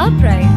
Pride.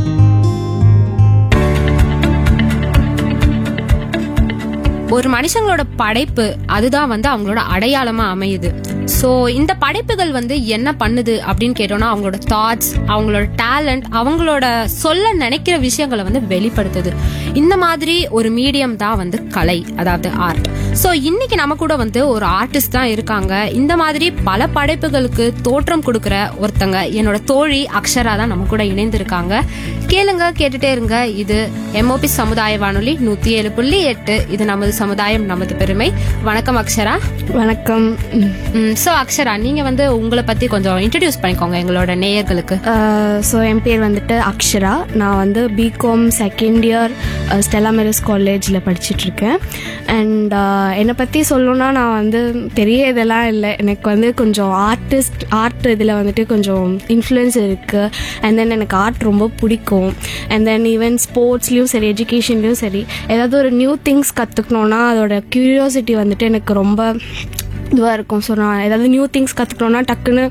ஒரு மனுஷங்களோட படைப்பு அதுதான் அவங்களோட அடையாளமா அமையுது. ஸோ இந்த படைப்புகள் என்ன பண்ணுது அப்படின்னு கேட்டோம்னா அவங்களோட தாட்ஸ், அவங்களோட டேலண்ட், அவங்களோட சொல்ல நினைக்கிற விஷயங்களை வெளிப்படுத்துது. இந்த மாதிரி ஒரு மீடியம் தான் கலை, அதாவது ஆர்ட். ஸோ இன்னைக்கு நம்ம கூட ஒரு ஆர்டிஸ்ட் தான் இருக்காங்க. இந்த மாதிரி பல படைப்புகளுக்கு தோற்றம் கொடுக்கற ஒருத்தங்க என்னோட தோழி அக்ஷரா தான் நம்ம கூட இணைந்திருக்காங்க. கேளுங்க, கேட்டுட்டே இருங்க. இது MOP சமுதாய வானொலி 107.8. இது நமது சமுதாயம், நமது பெருமை. வணக்கம் அக்ஷரா. வணக்கம். ஸோ அக்ஷரா, நீங்க உங்களை பத்தி கொஞ்சம் இன்ட்ரடியூஸ் பண்ணிக்கோங்க எங்களோட நேயர்களுக்கு. ஸோ என் பேர் அக்ஷரா. நான் BCom second year Stella Mary's காலேஜில் படிச்சுட்ருக்கேன். அண்ட் என்னை பற்றி சொல்லணுன்னா நான் பெரிய இதெல்லாம் இல்லை. எனக்கு கொஞ்சம் ஆர்ட் இதில் கொஞ்சம் இன்ஃப்ளூயன்ஸ் இருக்குது. அண்ட் தென் எனக்கு ஆர்ட் ரொம்ப பிடிக்கும். அண்ட் தென் ஈவன் ஸ்போர்ட்ஸ்லேயும் சரி, எஜுகேஷன்லேயும் சரி, ஏதாவது ஒரு நியூ திங்ஸ் கற்றுக்கணுன்னா அதோட க்யூரியாசிட்டி எனக்கு ரொம்ப இதுவாக இருக்கும். ஸோ நான் ஏதாவது நியூ திங்ஸ் கற்றுக்கணுன்னா டக்குன்னு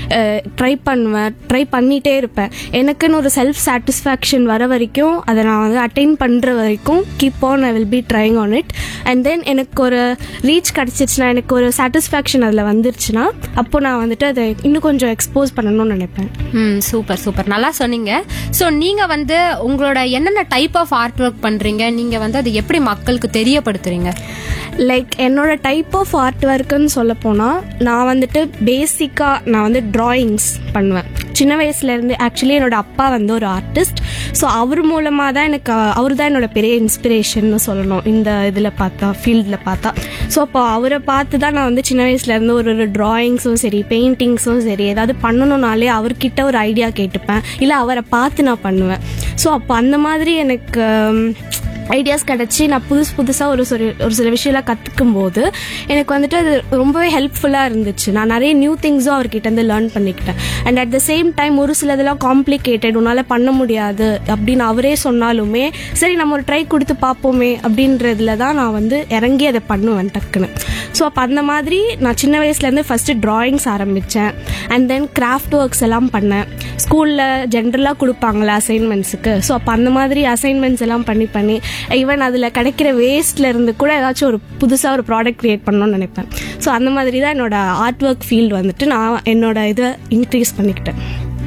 ட்ரை பண்ணிகிட்டே இருப்பேன். எனக்குன்னு ஒரு செல்ஃப் சாட்டிஸ்ஃபேக்ஷன் வர வரைக்கும், அதை நான் அட்டைன் பண்ணுற வரைக்கும் keep on I will be trying on it. And then எனக்கு ஒரு ரீச் கிடச்சிருச்சுன்னா, எனக்கு ஒரு சாட்டிஸ்ஃபேக்ஷன் அதில் வந்துருச்சுன்னா, அப்போ நான் அதை இன்னும் கொஞ்சம் எக்ஸ்போஸ் பண்ணணும்னு நினைப்பேன். சூப்பர் சூப்பர், நல்லா சொன்னீங்க. ஸோ நீங்கள் உங்களோட என்னென்ன டைப் ஆஃப் ஆர்ட் ஒர்க் பண்ணுறீங்க, நீங்கள் அது எப்படி மக்களுக்கு தெரியப்படுத்துறீங்க? லைக் என்னோட டைப் ஆஃப் ஆர்ட் ஒர்க்குன்னு சொல்ல போனால், நான் பேசிக்காக நான் ட்ராயிங்ஸ் பண்ணுவேன் சின்ன வயசுலேருந்து. ஆக்சுவலி என்னோட அப்பா ஒரு ஆர்டிஸ்ட். ஸோ அவர் மூலமாக தான் அவர் தான் என்னோட பெரிய இன்ஸ்பிரேஷன்னு சொல்லணும் இந்த இதில் பார்த்தா, ஃபீல்டில் பார்த்தா. ஸோ அப்போ அவரை பார்த்து தான் நான் சின்ன வயசுலேருந்து ஒரு ட்ராயிங்ஸும் சரி, பெயிண்டிங்ஸும் சரி, ஏதாவது பண்ணணுன்னாலே அவர்கிட்ட ஒரு ஐடியா கேட்டுப்பேன், இல்லை அவரை பார்த்து நான் பண்ணுவேன். ஸோ அப்போ அந்த மாதிரி எனக்கு ஐடியாஸ் கிடச்சி நான் புதுசாக ஒரு சில விஷயம்லாம் கற்றுக்கும் போது எனக்கு அது ரொம்பவே ஹெல்ப்ஃபுல்லாக இருந்துச்சு. நான் நிறைய நியூ திங்ஸும் அவர்கிட்ட லேர்ன் பண்ணிக்கிட்டேன். And at the same time ஒரு சிலதெல்லாம் காம்ப்ளிகேட்டட், உன்னால் பண்ண முடியாது அப்படின்னு அவரே சொன்னாலுமே சரி நம்ம ஒரு ட்ரை கொடுத்து பார்ப்போமே அப்படின்றதுல தான் நான் இறங்கி அதை பண்ணுவேன் டக்குன்னு. ஸோ அப்போ அந்த மாதிரி நான் சின்ன வயசுலேருந்து ஃபஸ்ட்டு ட்ராயிங்ஸ் ஆரம்பித்தேன். அண்ட் தென் கிராஃப்ட் ஒர்க்ஸ் எல்லாம் பண்ணேன். ஸ்கூலில் ஜென்ரலாக கொடுப்பாங்களே அசைன்மெண்ட்ஸுக்கு. ஸோ அப்போ அந்த மாதிரி அசைன்மெண்ட்ஸ் எல்லாம் பண்ணி ஈவன் அதில் கிடைக்கிற வேஸ்ட்ல இருந்து கூட ஏதாச்சும் ஒரு புதுசாக ஒரு ப்ராடக்ட் க்ரியேட் பண்ணணும்னு நினைப்பேன். ஸோ அந்த மாதிரி தான் என்னோட ஆர்ட் ஒர்க் ஃபீல்டு நான் என்னோட இதை இன்க்ரீஸ் பண்ணிக்கிட்டேன்.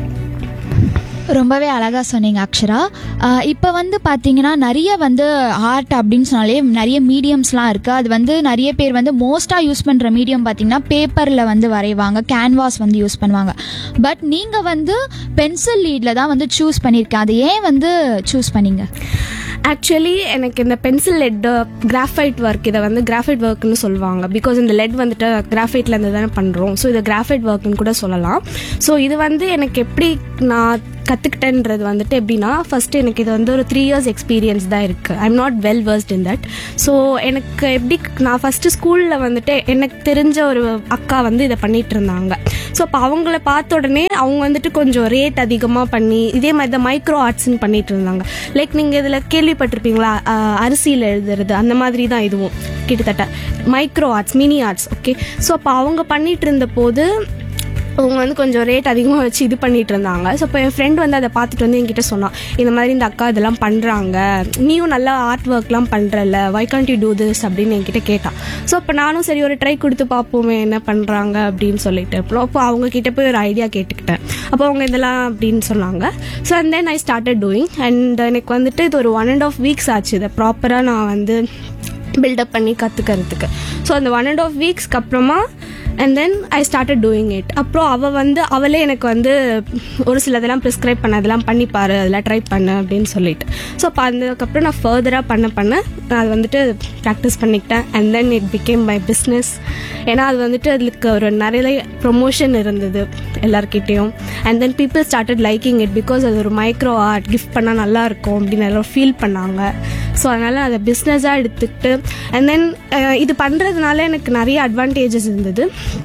ரொம்பவே அழகாக சொன்னீங்க அக்ஷரா. இப்போ பார்த்தீங்கன்னா நிறைய ஆர்ட் அப்படின்னு சொன்னாலே நிறைய மீடியம்ஸ்லாம் இருக்குது. அது நிறைய பேர் மோஸ்ட்டாக யூஸ் பண்ணுற மீடியம் பார்த்தீங்கன்னா பேப்பரில் வரைவாங்க, கேன்வாஸ் யூஸ் பண்ணுவாங்க. பட் நீங்கள் பென்சில் லீடில் தான் சூஸ் பண்ணியிருக்கேன். அது ஏன் சூஸ் பண்ணீங்க? ஆக்சுவலி எனக்கு இந்த பென்சில் லெட் கிராஃபைட் ஒர்க், இதை கிராஃபைட் ஒர்க்னு சொல்லுவாங்க. பிகாஸ் இந்த லெட் கிராஃபைட்லேருந்து தானே பண்ணுறோம். ஸோ இதை கிராஃபைட் ஒர்க்குன்னு கூட சொல்லலாம். ஸோ இது எனக்கு எப்படி நான் கற்றுக்கிட்டேன்றது எப்படின்னா, ஃபஸ்ட்டு எனக்கு இது ஒரு 3 years எக்ஸ்பீரியன்ஸ் தான் இருக்குது. I am not well versed in that. So எனக்கு எப்படி, நான் ஃபஸ்ட்டு ஸ்கூலில் எனக்கு தெரிஞ்ச ஒரு அக்கா இதை பண்ணிகிட்டு இருந்தாங்க. ஸோ அப்போ அவங்கள பார்த்த உடனே அவங்க கொஞ்சம் ரேட் அதிகமாக பண்ணி இதே மாதிரி தான் மைக்ரோ ஆர்ட்ஸ்ன்னு பண்ணிகிட்டு இருந்தாங்க. லைக் நீங்கள் இதில் கேள்விப்பட்டிருப்பீங்களா, அரிசியில் எழுதுறது, அந்த மாதிரி தான் இதுவும் கிட்டத்தட்ட micro arts, mini arts. Okay. So அப்போ அவங்க பண்ணிகிட்டு இருந்த போது அவங்க கொஞ்சம் ரேட் அதிகமாக வச்சு இது பண்ணிட்டு இருந்தாங்க. ஸோ இப்போ என் ஃப்ரெண்ட் அதை பார்த்துட்டு என்கிட்ட சொன்னான், இந்த மாதிரி இந்த அக்கா இதெல்லாம் பண்ணுறாங்க, நீயும் நல்லா ஆர்ட் ஒர்க்லாம் பண்ணுறல, why can't you do this அப்படின்னு என்கிட்ட கேட்டான். ஸோ அப்போ நானும் சரி ஒரு ட்ரை கொடுத்து பார்ப்போமே என்ன பண்ணுறாங்க அப்படின்னு சொல்லிட்டு அப்போ அவங்கக்கிட்ட போய் ஒரு ஐடியா கேட்டுக்கிட்டேன். அப்போ அவங்க இதெல்லாம் அப்படின்னு சொன்னாங்க. So and then I started doing. And எனக்கு இது ஒரு 1.5 weeks ஆச்சு இதை ப்ராப்பராக நான் பில்டப் பண்ணி கற்றுக்கிறதுக்கு. ஸோ அந்த 1.5 weeksக்கு அப்புறமா and then I started doing it. அப்புறம் அவளே எனக்கு ஒரு சிலதெல்லாம் ப்ரிஸ்கிரைப் பண்ண, அதெல்லாம் பண்ணிப்பாரு, அதெல்லாம் ட்ரை பண்ணு அப்படின்னு சொல்லிட்டு. ஸோ அப்போ அதுக்கப்புறம் நான் ஃபர்தராக பண்ண நான் அது ப்ராக்டிஸ் பண்ணிக்கிட்டேன். And then it became my business. ஏன்னா அது அதுக்கு ஒரு நிறைய ப்ரொமோஷன் இருந்தது எல்லாருக்கிட்டேயும். And then people started liking it because அது ஒரு மைக்ரோ ஆர்ட், கிஃப்ட் பண்ணால் நல்லாயிருக்கும் அப்படின்னு எல்லோரும் ஃபீல் பண்ணாங்க. ஸோ அதனால் அதை பிஸ்னஸாக எடுத்துக்கிட்டு அண்ட் தென் இது பண்ணுறதுனால எனக்கு நிறைய அட்வான்டேஜஸ் இருந்தது.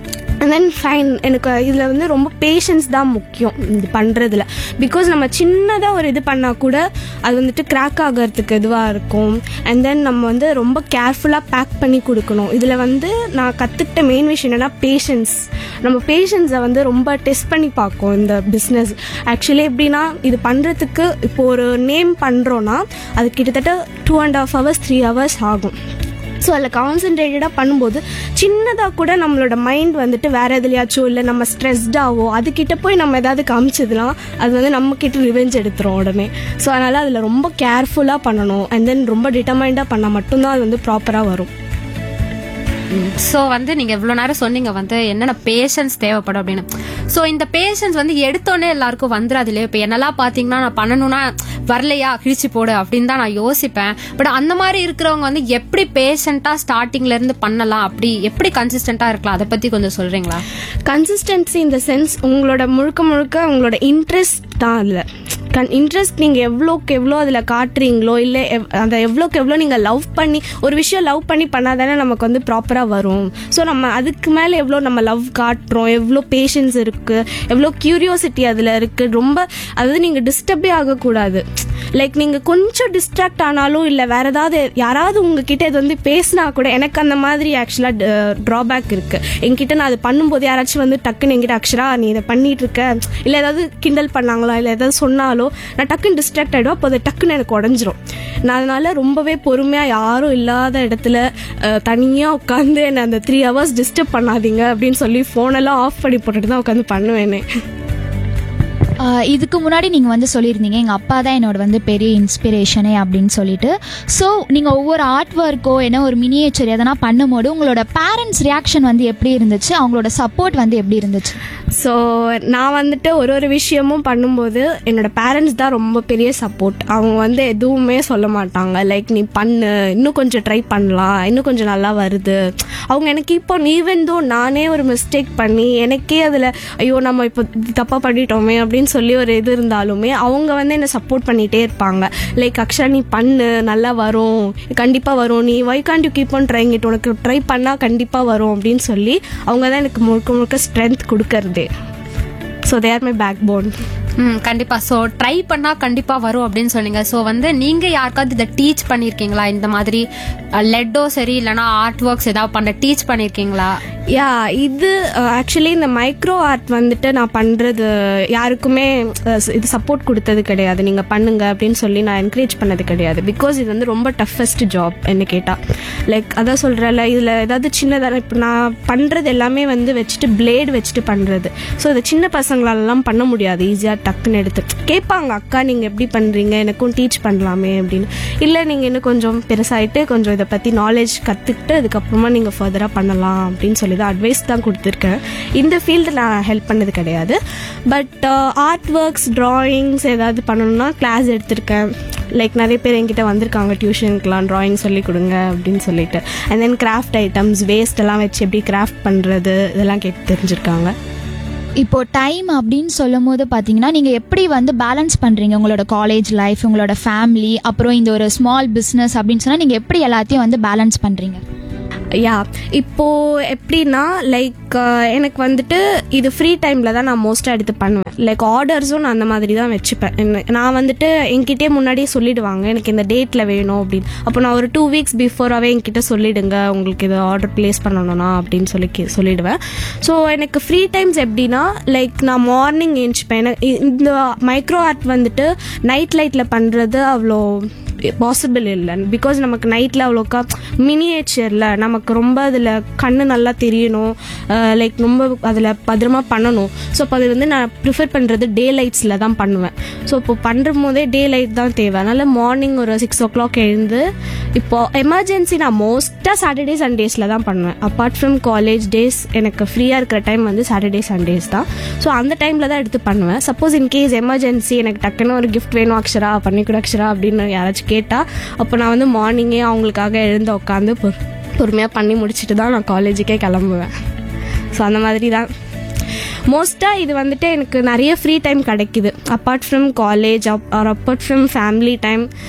அண்ட் தென் ஃபைன் எனக்கு இதில் வந்து ரொம்ப பேஷன்ஸ் தான் முக்கியம் இது பண்ணுறதுல. பிகாஸ் நம்ம சின்னதாக ஒரு இது பண்ணால் கூட அது வந்துட்டு கிராக் ஆகிறதுக்கு இதுவாக இருக்கும். அண்ட் தென் நம்ம வந்து ரொம்ப கேர்ஃபுல்லாக பேக் பண்ணி கொடுக்கணும். இதில் வந்து நான் கற்றுக்கிட்ட மெயின் விஷயம் என்னென்னா பேஷன்ஸ். நம்ம பேஷன்ஸை வந்து ரொம்ப டெஸ்ட் பண்ணி பார்க்கும் இந்த பிஸ்னஸ். ஆக்சுவலி எப்படின்னா இது பண்ணுறதுக்கு இப்போ ஒரு நேம் பண்ணுறோன்னா அது கிட்டத்தட்ட 2.5 hours 3 hours ஆகும். ஸோ அதில் கான்சன்ட்ரேட்டடாக பண்ணும்போது சின்னதாக கூட நம்மளோட மைண்ட் வந்துட்டு வேறு எதுலையாச்சோ இல்லை நம்ம ஸ்ட்ரெஸ்டாவோ அதுக்கிட்ட போய் நம்ம ஏதாவது காமிச்சதுலாம் அது வந்து நம்மக்கிட்ட ரிவெஞ்ச் எடுத்துரும் உடனே. ஸோ அதனால் அதில் ரொம்ப கேர்ஃபுல்லாக பண்ணணும். அண்ட் தென் ரொம்ப டிட்டர்மைண்டாக பண்ணால் மட்டும்தான் அது வந்து ப்ராப்பராக வரும். ஸோ வந்து நீங்க இவ்வளவு நேரம் சொன்னீங்க வந்து என்னென்ன பேஷன்ஸ் தேவைப்படும் அப்படின்னு. ஸோ இந்த பேஷன்ஸ் வந்து எடுத்தோடனே எல்லாருக்கும் வந்துடாது இல்லையா? இப்போ என்னெல்லாம் பாத்தீங்கன்னா நான் பண்ணணும்னா வரலையா கிழிச்சு போடு அப்படின்னு தான் நான் யோசிப்பேன். பட் அந்த மாதிரி இருக்கிறவங்க வந்து எப்படி பேஷண்டா ஸ்டார்டிங்ல இருந்து பண்ணலாம், அப்படி எப்படி கன்சிஸ்டன்டா இருக்கலாம், அதை பத்தி கொஞ்சம் சொல்றீங்களா? கன்சிஸ்டன்சி இன் த சென்ஸ் உங்களோட முழுக்க உங்களோட இன்ட்ரெஸ்ட் தான். அதில் இன்ட்ரெஸ்ட் நீங்கள் எவ்வளோக்கு எவ்வளோ அதில் காட்டுறீங்களோ இல்லை அதை எவ்வளோக்கு எவ்வளோ நீங்கள் லவ் பண்ணி ஒரு விஷயம் லவ் பண்ணி பண்ணால் தானே நமக்கு வந்து ப்ராப்பராக வரும். ஸோ நம்ம அதுக்கு மேலே எவ்வளோ நம்ம லவ் காட்டுறோம், எவ்வளோ பேஷன்ஸ் இருக்குது, எவ்வளோ க்யூரியாசிட்டி அதில் இருக்குது. ரொம்ப அதாவது நீங்கள் டிஸ்டர்பே ஆகக்கூடாது. லைக் நீங்கள் கொஞ்சம் டிஸ்ட்ராக்ட் ஆனாலும் இல்லை வேறு ஏதாவது யாராவது உங்ககிட்ட இது வந்து பேசினா கூட எனக்கு அந்த மாதிரி ஆக்சுவலாக ட்ராபேக் இருக்குது. என்கிட்ட நான் அது பண்ணும்போது யாராச்சும் வந்து டக்குன்னு என்கிட்ட அக்ஷரா நீ இதை பண்ணிட்டு இருக்க இல்லை ஏதாவது கிண்டல் பண்ணாங்களோ இல்லை ஏதாவது சொன்னாலோ நான் டக்குன்னு டிஸ்ட்ராக்ட் ஆகிடுவோம். அப்போ அது டக்குன்னு எனக்கு உடஞ்சிரும். நான் அதனால ரொம்பவே பொறுமையாக யாரும் இல்லாத இடத்துல தனியாக உட்காந்து என்னை அந்த 3 hours டிஸ்டர்ப் பண்ணாதீங்க அப்படின்னு சொல்லி ஃபோனெல்லாம் ஆஃப் பண்ணி போட்டுட்டு தான் உட்காந்து பண்ணுவேனே. இதுக்கு முன்னாடி நீங்கள் வந்து சொல்லியிருந்தீங்க எங்கள் அப்பா தான் என்னோட வந்து பெரிய இன்ஸ்பிரேஷனே அப்படின்னு சொல்லிட்டு. ஸோ நீங்கள் ஒவ்வொரு ஆர்ட் ஒர்க்கோ என்ன ஒரு மினியேச்சர் எதனா பண்ணும்போது உங்களோட பேரண்ட்ஸ் ரியாக்ஷன் வந்து எப்படி இருந்துச்சு, அவங்களோட சப்போர்ட் வந்து எப்படி இருந்துச்சு? ஸோ நான் வந்துட்டு ஒரு விஷயமும் பண்ணும்போது என்னோட பேரண்ட்ஸ் தான் ரொம்ப பெரிய சப்போர்ட். அவங்க வந்து எதுவுமே சொல்ல மாட்டாங்க. லைக் நீ பண்ணு, இன்னும் கொஞ்சம் ட்ரை பண்ணலாம், இன்னும் கொஞ்சம் நல்லா வருது. அவங்க எனக்கு இப்போ ஈவன் தோ நானே ஒரு மிஸ்டேக் பண்ணி எனக்கே அதில் ஐயோ நம்ம இப்போ தப்பாக பண்ணிட்டோமே அப்படின்னு சொல்லி ஒரு இது இருந்தாலுமே அவங்க வந்து என்னை சப்போர்ட் பண்ணிகிட்டே இருப்பாங்க. லைக் அக்ஷரா நீ பண்ணு, நல்லா வரும், கண்டிப்பாக வரும், நீ வை Gantt you keep on trying it, உனக்கு ட்ரை பண்ணால் கண்டிப்பாக வரும் அப்படின்னு சொல்லி அவங்க தான் எனக்கு முழுக்க ஸ்ட்ரென்த் கொடுக்கறது. So they are my back phone. கண்டிப்பா. ஸோ ட்ரை பண்ணா கண்டிப்பா வரும் அப்படின்னு சொன்னீங்க. ஸோ வந்து நீங்க யாருக்காவது இதை டீச் பண்ணிருக்கீங்களா? இந்த மாதிரி லெட்டோ சரி இல்லைன்னா ஆர்ட் ஒர்க்ஸ் ஏதாவது பண்ண டீச் பண்ணிருக்கீங்களா? யா, இது ஆக்சுவலி இந்த மைக்ரோ ஆர்ட் வந்துட்டு நான் பண்ணுறது யாருக்குமே இது சப்போர்ட் கொடுத்தது கிடையாது. நீங்கள் பண்ணுங்க அப்படின்னு சொல்லி நான் என்கரேஜ் பண்ணது கிடையாது. பிகாஸ் இது வந்து ரொம்ப டஃபஸ்ட் ஜாப் என்ன கேட்டால். லைக் அதான் சொல்கிறேன்ல, இதில் ஏதாவது சின்னதாக இப்போ நான் பண்ணுறது எல்லாமே வந்து வச்சுட்டு பிளேடு வச்சுட்டு பண்ணுறது. ஸோ இதை சின்ன பசங்களாலலாம் பண்ண முடியாது. ஈஸியாக டக்குன்னு எடுத்து கேட்பாங்க, அக்கா நீங்கள் எப்படி பண்ணுறீங்க, எனக்கும் டீச் பண்ணலாமே அப்படின்னு. இல்லை நீங்கள் இன்னும் கொஞ்சம் பெருசாகிட்டு கொஞ்சம் இதை பற்றி நாலேஜ் கற்றுக்கிட்டு அதுக்கப்புறமா நீங்கள் ஃபர்தராக பண்ணலாம் அப்படின்னு சொல்லி தான் அட்வைஸ் தான் கொடுத்துருக்கேன். இந்த ஃபீல்டில் நான் ஹெல்ப் பண்ணது கிடையாது. பட் ஆர்ட் ஒர்க்ஸ், ட்ராயிங்ஸ் ஏதாவது பண்ணணும்னா கிளாஸ் எடுத்திருக்கேன். லைக் நிறைய பேர் என்கிட்ட வந்திருக்காங்க டியூஷனுக்குலாம் ட்ராயிங் சொல்லி கொடுங்க அப்படின்னு சொல்லிட்டு. And then craft items waste எல்லாம் வச்சு எப்படி கிராஃப்ட் பண்ணுறது இதெல்லாம் கேட்டு தெரிஞ்சிருக்காங்க. இப்போ டைம் அப்படின்னு சொல்லும் போது பார்த்தீங்கன்னா நீங்கள் எப்படி வந்து பேலன்ஸ் பண்ணுறீங்க உங்களோட காலேஜ் லைஃப், உங்களோட ஃபேமிலி, அப்புறம் இந்த ஒரு ஸ்மால் பிஸ்னஸ் அப்படின்னு சொன்னால் நீங்கள் எப்படி எல்லாத்தையும் வந்து பேலன்ஸ் பண்ணுறீங்க? யா, இப்போது எப்படின்னா லைக் எனக்கு வந்துட்டு இது ஃப்ரீ டைமில் தான் நான் மோஸ்ட்டாக எடுத்து பண்ணுவேன். லைக் ஆர்டர்ஸும் நான் அந்த மாதிரி தான் வச்சுப்பேன். நான் வந்துட்டு என்கிட்டே முன்னாடியே சொல்லிவிடுவாங்க எனக்கு இந்த டேட்டில் வேணும் அப்படின்னு. அப்போ நான் ஒரு 2 weeks பிஃபோராகவே என்கிட்ட சொல்லிவிடுங்க உங்களுக்கு இது ஆர்டர் ப்ளேஸ் பண்ணணும்னா அப்படின்னு சொல்லிவிடுவேன். ஸோ எனக்கு ஃப்ரீ டைம்ஸ் எப்படின்னா லைக் நான் மார்னிங் எழுந்திரிப்பேன். இந்த மைக்ரோ ஆர்ட் வந்துட்டு நைட் லைட்டில் பண்ணுறது அவ்வளோ பாசிபிள் இல்லை. பிகாஸ் நமக்கு நைட்டில் அவ்வளோக்கா மினியேச்சரில் நமக்கு ரொம்ப அதில் கண்ணு நல்லா தெரியணும், லைக் ரொம்ப அதில் பத்திரமா பண்ணணும். ஸோ அப்போ அது வந்து நான் ப்ரிஃபர் பண்ணுறது டே லைட்ஸில் தான் பண்ணுவேன். ஸோ இப்போ பண்ணுற போதே டே லைட் தான் தேவை. அதனால் மார்னிங் ஒரு 6 o'clock எழுந்து இப்போது எமர்ஜென்சி நான் மோஸ்ட்டாக சாட்டர்டே சண்டேஸில் தான் பண்ணுவேன். அப்பார்ட் ஃப்ரம் காலேஜ் டேஸ் எனக்கு ஃப்ரீயாக இருக்கிற டைம் வந்து சாட்டர்டே சண்டேஸ் தான். ஸோ அந்த டைமில் தான் எடுத்து பண்ணுவேன். சப்போஸ் இன்கேஸ் எமர்ஜென்சி எனக்கு டக்குன்னு ஒரு கிஃப்ட் வேணும் அக்ஷரா பண்ணிக்கூட அக்ஷரா அப்படின்னு யாராச்சும் கேட்டால் அப்போ நான் வந்து மார்னிங்கே அவங்களுக்காக எழுந்து உட்காந்து பொறுமையாக பண்ணி முடிச்சுட்டு தான் நான் காலேஜுக்கே கிளம்புவேன். ஸோ அந்த மாதிரி தான் மோஸ்ட்டாக இது வந்துட்டு எனக்கு நிறைய ஃப்ரீ டைம் கிடைக்குது. Apart from college or apart from family time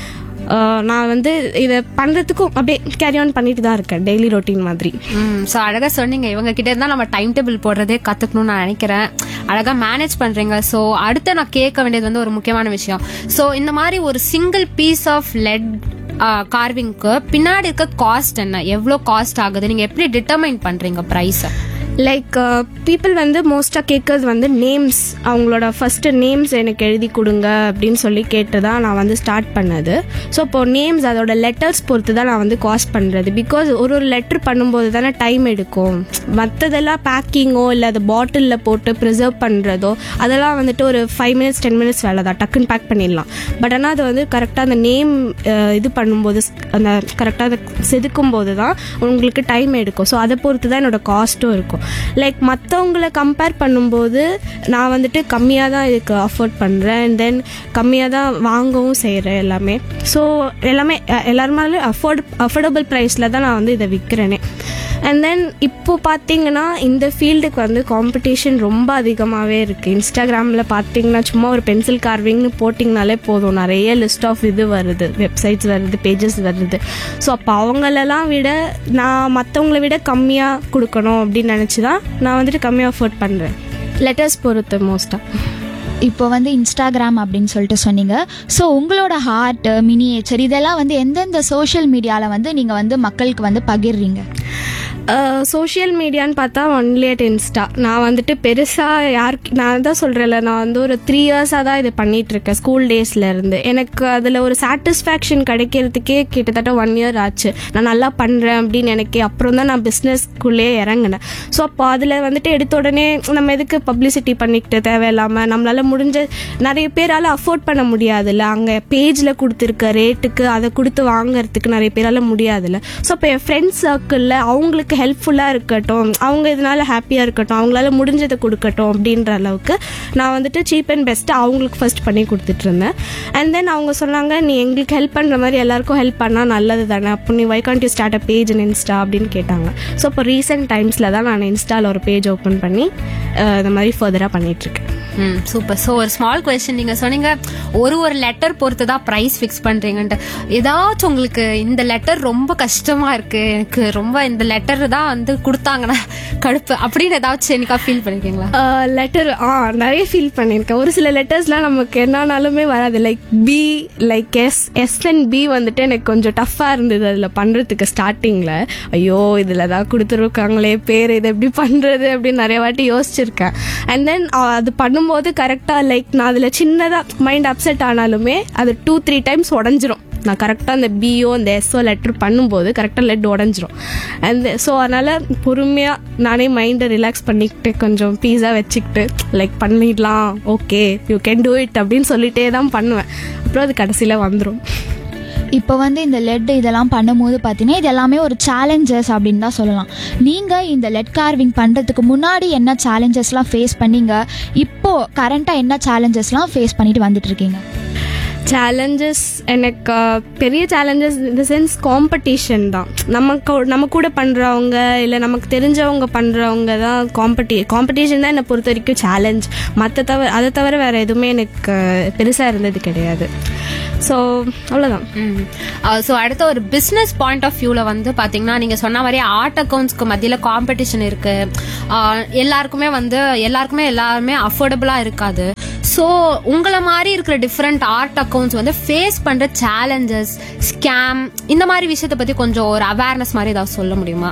நான் வந்து இதை பண்ணுறதுக்கும் அப்படியே கேரி ஆன் பண்ணிட்டு தான் இருக்கேன், டெய்லி ரொட்டீன் மாதிரி. ஸோ அழகா சொன்னீங்க. இவங்க கிட்ட இருந்தா நம்ம டைம் டேபிள் போடுறதே கத்துக்கணும்னு நான் நினைக்கிறேன். அழகா மேனேஜ் பண்றீங்க. ஸோ அடுத்து நான் கேட்க வேண்டியது வந்து ஒரு முக்கியமான விஷயம். ஸோ இந்த மாதிரி ஒரு சிங்கிள் பீஸ் ஆஃப் லெட் கார்விங்க்கு பின்னாடி இருக்க காஸ்ட் என்ன, எவ்வளோ காஸ்ட் ஆகுது, நீங்க எப்படி டிட்டர்மைன் பண்றீங்க பிரைஸை? லைக் பீப்புள் வந்து மோஸ்ட்டாக கேட்கறது வந்து நேம்ஸ், அவங்களோட ஃபஸ்ட்டு நேம்ஸ் எனக்கு எழுதி கொடுங்க அப்படின்னு சொல்லி கேட்டு தான் நான் வந்து ஸ்டார்ட் பண்ணது. ஸோ இப்போது நேம்ஸ் அதோட லெட்டர்ஸ் பொறுத்து தான் நான் வந்து காஸ்ட் பண்ணுறது. பிகாஸ் ஒரு லெட்டர் பண்ணும்போது தானே டைம் எடுக்கும். மற்றதெல்லாம் பேக்கிங்கோ இல்லை அது பாட்டிலில் போட்டு ப்ரிசர்வ் பண்ணுறதோ அதெல்லாம் வந்துட்டு ஒரு 5 minutes 10 minutes வேலை தான், டக்குன்னு பேக் பண்ணிடலாம். பட் ஆனால் அது வந்து கரெக்டாக அந்த நேம் இது பண்ணும்போது, அந்த கரெக்டாக அதை செதுக்கும் போது தான் உங்களுக்கு டைம் எடுக்கும். ஸோ அதை பொறுத்து தான் என்னோடய காஸ்ட்டும் இருக்கும். லைக் மற்றவங்களை கம்பேர் பண்ணும்போது நான் வந்துட்டு கம்மியாக தான் இதுக்கு அஃபோர்ட் பண்ணுறேன், அண்ட் தென் கம்மியாக தான் வாங்கவும் செய்கிறேன் எல்லாமே. ஸோ எல்லாமே எல்லாருமாலும் அஃபோர்டபுள் ப்ரைஸில் தான் நான் வந்து இதை விற்கிறேனே. அண்ட் தென் இப்போது பார்த்தீங்கன்னா இந்த ஃபீல்டுக்கு வந்து காம்படிஷன் ரொம்ப அதிகமாகவே இருக்குது. இன்ஸ்டாகிராமில் பார்த்தீங்கன்னா சும்மா ஒரு பென்சில் கார்விங்னு போட்டிங்கனாலே போதும், நிறைய லிஸ்ட் ஆஃப் இது வருது, வெப்சைட்ஸ் வருது, பேஜஸ் வருது. ஸோ அப்போ அவங்களெல்லாம் விட நான் மற்றவங்கள விட கம்மியாக கொடுக்கணும் அப்படின்னு நினச்சி தான் நான் வந்துட்டு கம்மியாக அஃபோர்ட் பண்ணுறேன், லெட்டர்ஸ் பொறுத்து மோஸ்ட்டாக. இப்போ வந்து இன்ஸ்டாகிராம் அப்படின்னு சொல்லிட்டு சொன்னீங்க. ஸோ உங்களோட ஹார்ட், மினியேச்சர் இதெல்லாம் வந்து எந்தெந்த சோஷியல் மீடியாவில் வந்து நீங்கள் வந்து மக்களுக்கு வந்து பகிர்றீங்க? சோஷியல் மீடியான்னு பார்த்தா ஒன்லி அட் இன்ஸ்டா. நான் வந்துட்டு பெருசாக நான் தான் சொல்கிறேன்ல, நான் வந்து ஒரு 3 yearsஆக தான் இது பண்ணிகிட்ருக்கேன், ஸ்கூல் டேஸ்லேருந்து. எனக்கு அதில் ஒரு சாட்டிஸ்ஃபேக்ஷன் கிடைக்கிறதுக்கே கிட்டத்தட்ட 1 year ஆச்சு. நான் நல்லா பண்ணுறேன் அப்படின்னு எனக்கு அப்புறம் தான் நான் பிஸ்னஸ்க்குள்ளே இறங்கினேன். ஸோ அப்போ அதில் வந்துட்டு எடுத்த உடனே நம்ம எதுக்கு பப்ளிசிட்டி பண்ணிக்கிட்டு தேவையில்லாமல், நம்மளால் முடிஞ்ச நிறைய பேரால் அஃபோர்ட் பண்ண முடியாதுல்ல, அங்கே பேஜில் கொடுத்துருக்க ரேட்டுக்கு அதை கொடுத்து வாங்கிறதுக்கு நிறைய பேரால் முடியாதுல்ல. ஸோ அப்போ என் ஃப்ரெண்ட்ஸ் சர்க்கிளில் அவங்களுக்கு ஹெல்ப்ஃபுல்லாக இருக்கட்டும், அவங்க இதனால ஹாப்பியாக இருக்கட்டும், அவங்களால முடிஞ்சதை கொடுக்கட்டும் அப்படின்ற அளவுக்கு நான் வந்துட்டு சீப் அண்ட் பெஸ்ட்டு அவங்களுக்கு ஃபர்ஸ்ட் பண்ணி கொடுத்துட்டு இருந்தேன். அண்ட் தென் அவங்க சொன்னாங்க, நீ எங்களுக்கு ஹெல்ப் பண்ணுற மாதிரி எல்லாருக்கும் ஹெல்ப் பண்ணால் நல்லது தானே, அப்போ நீ why can't you start a page in Insta அப்படின்னு கேட்டாங்க. ஸோ இப்போ ரீசெண்ட் டைம்ஸில் தான் நான் இன்ஸ்டாவில் ஒரு பேஜ் ஓப்பன் பண்ணி இந்த மாதிரி ஃபர்தராக பண்ணிகிட்ருக்கேன். சூப்பர். ஸோ ஒரு ஸ்மால் கொஸ்டின், நீங்க சொன்னீங்க ஒரு லெட்டர் பொறுத்து தான் ப்ரைஸ் ஃபிக்ஸ் பண்றீங்கன்ட்டு. ஏதாச்சும் உங்களுக்கு இந்த லெட்டர் ரொம்ப கஷ்டமா இருக்கு, எனக்கு ரொம்ப இந்த லெட்டர் தான் வந்து கொடுத்தாங்கன்னா கடுப்பு அப்படின்னு ஏதாச்சும் எனக்கா ஃபீல் பண்ணிருக்கீங்களா? லெட்டர் நிறைய ஃபீல் பண்ணியிருக்கேன். ஒரு சில லெட்டர்ஸ்லாம் நமக்கு என்னன்னாலுமே வராது. Like B, like yes and B வந்துட்டு எனக்கு கொஞ்சம் டஃப்பாக இருந்தது அதில் பண்ணுறதுக்கு ஸ்டார்டிங்கில். ஐயோ இதில் தான் கொடுத்துருக்காங்களே பேர், இதை எப்படி பண்ணுறது அப்படின்னு நிறைய வாட்டி யோசிச்சிருக்கேன். அண்ட் தென் அது பண்ணும்போது கரெக்டாக லைக் நான் அதில் சின்னதாக மைண்ட் அப்செட் ஆனாலுமே அது 2-3 times உடஞ்சிரும். நான் கரெக்டாக அந்த பிஓ அந்த எஸ்ஓ லெட்டர் பண்ணும்போது கரெக்டாக லெட் உடஞ்சிரும். அண்ட் ஸோ அதனால் பொறுமையாக நானே மைண்டை ரிலாக்ஸ் பண்ணிக்கிட்டு கொஞ்சம் பீஸாக வச்சுக்கிட்டு லைக் பண்ணிடலாம், okay you can do it அப்படின்னு சொல்லிகிட்டே தான் பண்ணுவேன். அப்புறம் அது கடைசியில் வந்துடும். இப்போ வந்து இந்த லெட் இதெல்லாம் பண்ணும்போது பார்த்தீங்கன்னா இது எல்லாமே ஒரு சேலஞ்சஸ் அப்படின்னு தான் சொல்லலாம். நீங்கள் இந்த லெட் கார்விங் பண்ணுறதுக்கு முன்னாடி என்ன சேலஞ்சஸ்லாம் ஃபேஸ் பண்ணீங்க, இப்போது கரண்ட்டாக என்ன சேலஞ்சஸ்லாம் ஃபேஸ் பண்ணிட்டு வந்துட்டுருக்கீங்க? சேலஞ்சஸ் எனக்கு பெரிய challenges in the sense competition தான். நம்ம கூட பண்ணுறவங்க இல்லை நமக்கு தெரிஞ்சவங்க பண்ணுறவங்க தான் காம்படிஷன் தான் என்னை பொறுத்த வரைக்கும் சேலஞ்ச். அதை தவிர வேறு எதுவுமே எனக்கு பெருசாக இருந்தது கிடையாது. ஸோ அவ்வளோதான். ஸோ அடுத்த ஒரு பிஸ்னஸ் பாயிண்ட் ஆஃப் வியூவில் வந்து பார்த்தீங்கன்னா நீங்கள் சொன்ன மாதிரி ஆர்ட் அக்கௌண்ட்ஸ்க்கு மத்தியில் காம்படிஷன் இருக்குது. எல்லாருமே அஃபோர்டபுளாக இருக்காது. ஸோ உங்களை மாதிரி இருக்கிற டிஃப்ரெண்ட் ஆர்ட் அக்கௌண்ட்ஸ் வந்து ஃபேஸ் பண்ணுற சேலஞ்சஸ், ஸ்கேம், இந்த மாதிரி விஷயத்தை பற்றி கொஞ்சம் ஒரு அவேர்னஸ் மாதிரி ஏதாவது சொல்ல முடியுமா?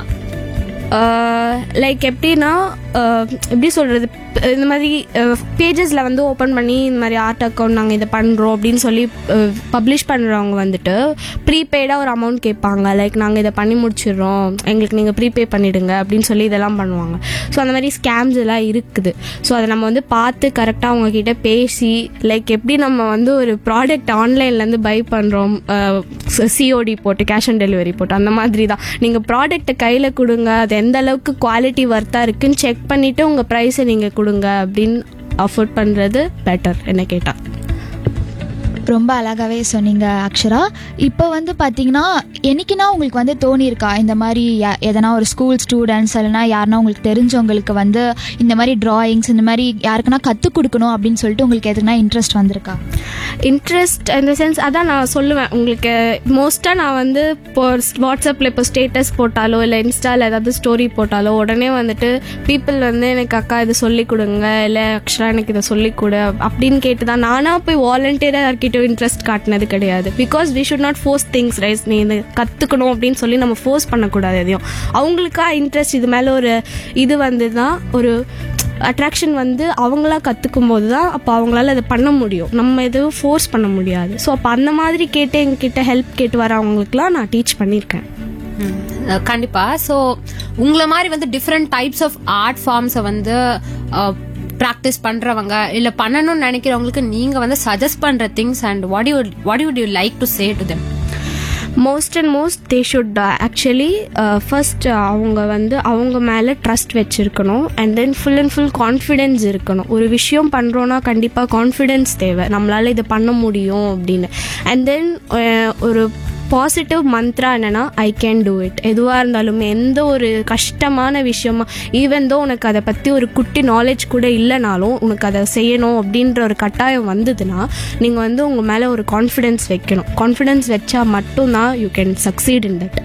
லைக் எப்படின்னா எப்படி சொல்கிறது, இந்த மாதிரி பேஜஸில் வந்து ஓப்பன் பண்ணி இந்த மாதிரி ஆர்ட் அக்கௌண்ட் நாங்கள் இதை பண்ணுறோம் அப்படின்னு சொல்லி பப்ளிஷ் பண்ணுறவங்க வந்துட்டு ப்ரீபெய்டாக ஒரு அமௌண்ட் கேட்பாங்க. லைக் நாங்கள் இதை பண்ணி முடிச்சிடுறோம், எங்களுக்கு நீங்கள் ப்ரீபே பண்ணிவிடுங்க அப்படின்னு சொல்லி இதெல்லாம் பண்ணுவாங்க. ஸோ அந்த மாதிரி ஸ்கேம்ஸ் எல்லாம் இருக்குது. ஸோ அதை நம்ம வந்து பார்த்து கரெக்டாக அவங்கக்கிட்ட பேசி, லைக் எப்படி நம்ம வந்து ஒரு ப்ராடக்ட் ஆன்லைன்லேருந்து பை பண்ணுறோம், சிஓடி போட்டு கேஷ் ஆன் டெலிவரி போட்டு, அந்த மாதிரி தான் நீங்கள் ப்ராடக்ட்டை கையில் கொடுங்க, அது எந்த அளவுக்கு குவாலிட்டி ஒர்த்தாக இருக்குன்னு செக் பண்ணிவிட்டு உங்கள் ப்ரைஸை நீங்கள் கொடுங்க அப்படின்னு அஃபோர்ட் பண்ணுறது பெட்டர் என்ன கேட்டால். ரொம்ப அழகாவே சொன்னீங்க அக்ஷரா. இப்போ வந்து பார்த்தீங்கன்னா என்னைக்குன்னா உங்களுக்கு வந்து தோணியிருக்கா இந்த மாதிரி எதனா ஒரு ஸ்கூல் ஸ்டூடெண்ட்ஸ் இல்லைனா யாருன்னா உங்களுக்கு தெரிஞ்சவங்களுக்கு வந்து இந்த மாதிரி டிராயிங்ஸ் இந்த மாதிரி யாருக்குன்னா கற்றுக் கொடுக்கணும் அப்படின்னு சொல்லிட்டு உங்களுக்கு எதுனா இன்ட்ரெஸ்ட் வந்திருக்கா? இன்ட்ரெஸ்ட் இந்த சென்ஸ் அதான் நான் சொல்லுவேன் உங்களுக்கு. மோஸ்ட்டாக நான் வந்து இப்போ வாட்ஸ்அப்பில் இப்போ ஸ்டேட்டஸ் போட்டாலோ இல்லை இன்ஸ்டாவில் ஏதாவது ஸ்டோரி போட்டாலோ உடனே வந்துட்டு பீப்புள் வந்து எனக்கு அக்கா இதை சொல்லிக் கொடுங்க, இல்லை அக்ஷரா எனக்கு இதை சொல்லிக் கொடு அப்படின்னு கேட்டு தான். நானாக போய் வாலண்டியராக யார்கிட்டயும் இன்ட்ரெஸ்ட் காட்டினது கிடையாது. Because we should not force things rice. நீ இது கற்றுக்கணும் அப்படின்னு சொல்லி நம்ம ஃபோர்ஸ் பண்ணக்கூடாது எதையும். அவங்களுக்கா இன்ட்ரெஸ்ட் இது மேலே ஒரு இது வந்து தான் ஒரு அட்ராக்ஷன் வந்து அவங்களா கற்றுக்கும் போது தான் அப்போ அவங்களால அதை பண்ண முடியும். நம்ம எதுவும் ஃபோர்ஸ் பண்ண முடியாது. ஸோ அப்போ அந்த மாதிரி கேட்டு எங்ககிட்ட ஹெல்ப் கேட்டு வரவங்களுக்குலாம் நான் டீச் பண்ணியிருக்கேன். கண்டிப்பா. ஸோ உங்களை மாதிரி வந்து டிஃப்ரெண்ட் டைப்ஸ் ஆஃப் ஆர்ட் ஃபார்ம்ஸை வந்து ப்ராக்டிஸ் பண்றவங்க இல்ல பண்ணணும்னு நினைக்கிறவங்களுக்கு நீங்க வந்து சஜஸ்ட் பண்ற things and what you like to say to them? Most and most they should actually first அவங்க வந்து அவங்க மேலே ட்ரஸ்ட் வச்சுருக்கணும். And then full and full confidence இருக்கணும். ஒரு விஷயம் பண்ணுறோன்னா கண்டிப்பாக கான்ஃபிடென்ஸ் தேவை, நம்மளால் இதை பண்ண முடியும் அப்படின்னு. அண்ட் தென் ஒரு பாசிட்டிவ் மந்த்ரா என்னன்னா ஐ கேன் டூ இட். எதுவாக இருந்தாலும் எந்த ஒரு கஷ்டமான விஷயமா ஈவன் தோ உனக்கு அதை பற்றி ஒரு குட்டி நாலேஜ் கூட இல்லைனாலும் உனக்கு அதை செய்யணும் அப்படின்ற ஒரு கட்டாயம் வந்ததுன்னா நீங்கள் வந்து உங்கள் மேலே ஒரு கான்ஃபிடென்ஸ் வைக்கணும். கான்ஃபிடென்ஸ் வச்சா மட்டும்தான் you can succeed in that.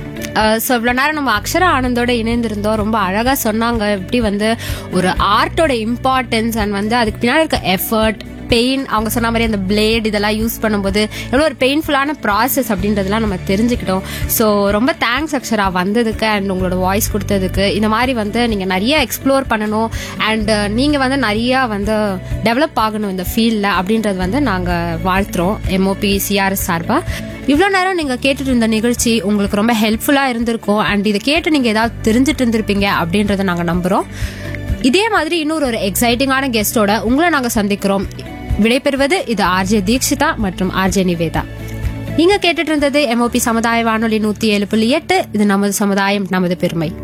So இவ்வளோ நேரம் நம்ம அக்ஷரா ஆனந்தோட இணைந்திருந்தோம். ரொம்ப அழகாக சொன்னாங்க எப்படி வந்து ஒரு ஆர்ட்டோட இம்பார்ட்டன்ஸ் அண்ட் வந்து அதுக்கு பின்னாடி இருக்க எஃபர்ட், பெயின், அவங்க சொன்ன மாதிரி அந்த பிளேட் இதெல்லாம் யூஸ் பண்ணும்போது எவ்வளோ ஒரு பெயின்ஃபுல்லான ப்ராசஸ் அப்படின்றதெல்லாம் நம்ம தெரிஞ்சுக்கிட்டோம். ஸோ ரொம்ப தேங்க்ஸ் அக்ஷரா வந்ததுக்கு அண்ட் உங்களோட வாய்ஸ் கொடுத்ததுக்கு. இந்த மாதிரி வந்து நீங்கள் நிறைய எக்ஸ்ப்ளோர் பண்ணணும் அண்ட் நீங்கள் வந்து நிறையா வந்து டெவலப் ஆகணும் இந்த ஃபீல்டில் அப்படின்றது வந்து நாங்கள் வாழ்த்துறோம் MOP CRS சார்பாக. இவ்வளோ நேரம் நீங்கள் கேட்டுட்டு இருந்த நிகழ்ச்சி உங்களுக்கு ரொம்ப ஹெல்ப்ஃபுல்லாக இருந்திருக்கும் அண்ட் இதை கேட்டு நீங்கள் ஏதாவது தெரிஞ்சுட்டு இருந்திருப்பீங்க அப்படின்றத நாங்கள் நம்புகிறோம். இதே மாதிரி இன்னொரு எக்ஸைட்டிங்கான கெஸ்டோட உங்களை நாங்கள் சந்திக்கிறோம். விடைபெறுவது இது RJ தீக்ஷிதா மற்றும் RJ நிவேதா. நீங்க கேட்டுட்டு இருந்தது MOP சமுதாய வானொலி 107.8. இது நமது சமுதாயம் நமது பெருமை.